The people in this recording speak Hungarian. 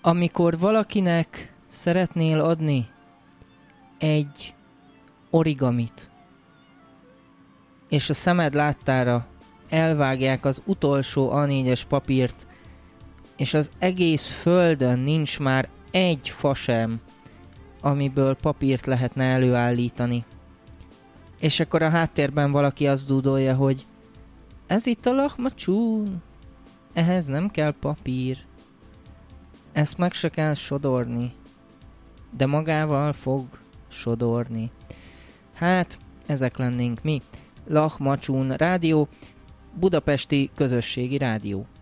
Amikor valakinek szeretnél adni egy origamit, és a szemed láttára elvágják az utolsó A4-es papírt, és az egész földön nincs már egy fa sem, amiből papírt lehetne előállítani. És akkor a háttérben valaki azt dúdolja, hogy ez itt a lahmacun, ehhez nem kell papír, ezt meg se kell sodorni, de magával fog sodorni. Hát, ezek lennénk mi. Lahmacun Rádió, budapesti közösségi rádió.